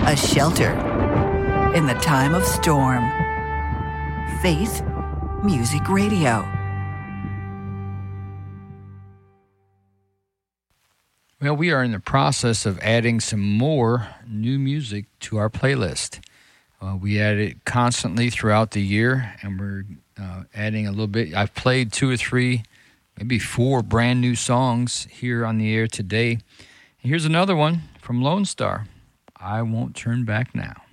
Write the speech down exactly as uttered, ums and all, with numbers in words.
a shelter in the time of storm. Faith Music Radio. Well, we are in the process of adding some more new music to our playlist. Uh, we add it constantly throughout the year, and we're uh, adding a little bit. I've played two or three, maybe four brand new songs here on the air today. And here's another one from Lone Star, I Won't Turn Back Now.